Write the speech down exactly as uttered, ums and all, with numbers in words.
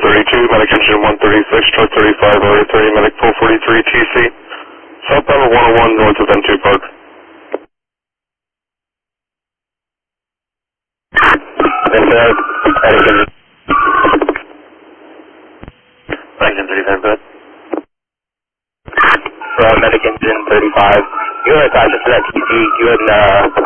thirty-two, medic engine one thirty-six, truck thirty-five, area thirty, medic four forty-three, T C. Southbound one oh one, north of M two Park. And uh, medic engine. Medic engine thirty-five, bud. Uh, medic engine thirty-five. You're attached to that T C. You and, uh,